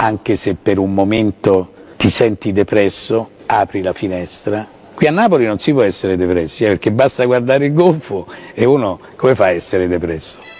anche se per un momento ti senti depresso, apri la finestra. Qui a Napoli non si può essere depressi, perché basta guardare il golfo e uno come fa a essere depresso?